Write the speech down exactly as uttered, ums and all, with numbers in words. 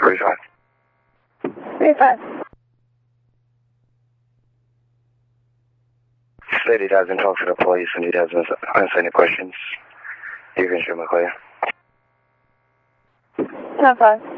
thirty-five. thirty-five. State he doesn't talk to the police and he doesn't answer any questions. You can shoot McClay. ten five.